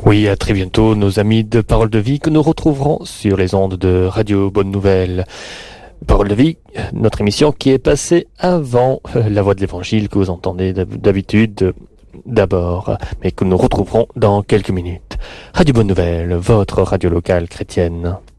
Oui, à très bientôt, nos amis de Parole de Vie que nous retrouverons sur les ondes de Radio Bonne Nouvelle. Parole de Vie, notre émission qui est passée avant la voix de l'Évangile que vous entendez d'habitude d'abord, mais que nous retrouverons dans quelques minutes. Radio Bonne Nouvelle, votre radio locale chrétienne.